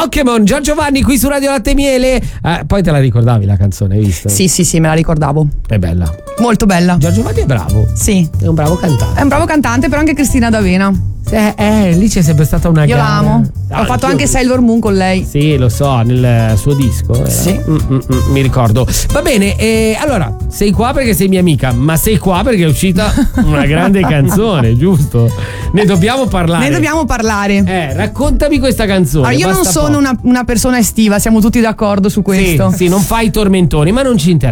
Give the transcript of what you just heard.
Pokémon, Giorgio Vanni qui su Radio Latte e Miele. Poi te la ricordavi la canzone, hai visto? Sì, me la ricordavo. È bella. Molto bella. Giorgio Vanni è bravo. Sì. È un bravo cantante. È un bravo cantante, però anche Cristina D'Avena. Lì c'è sempre stata una Io gara. l'amo. Ho fatto anche Sailor Moon con lei. Sì, lo so, nel suo disco. Era? Sì. Mi ricordo. Va bene, allora, sei qua perché sei mia amica, ma sei qua perché è uscita una grande canzone, giusto? Ne dobbiamo parlare. Raccontami questa canzone. Io non sono una persona estiva, siamo tutti d'accordo su questo. Sì, non fai tormentoni, ma non ci interessa.